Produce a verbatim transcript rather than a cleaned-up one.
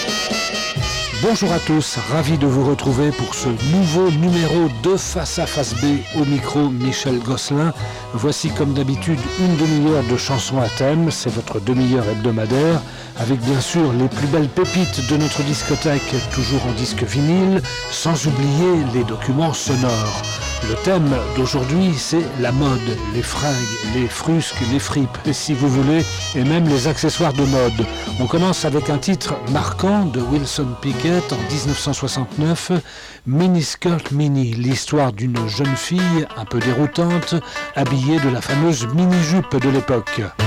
Bonjour à tous, ravi de vous retrouver pour ce nouveau numéro de Face à Face B, au micro Michel Gosselin. Voici comme d'habitude une demi-heure de chansons à thème, c'est votre demi-heure hebdomadaire, avec bien sûr les plus belles pépites de notre discothèque, toujours en disque vinyle, sans oublier les documents sonores. Le thème d'aujourd'hui, c'est la mode, les fringues, les frusques, les fripes, si vous voulez, et même les accessoires de mode. On commence avec un titre marquant de Wilson Pickett en dix-neuf cent soixante-neuf, Miniskirt Minnie, l'histoire d'une jeune fille un peu déroutante, habillée de la fameuse mini-jupe de l'époque.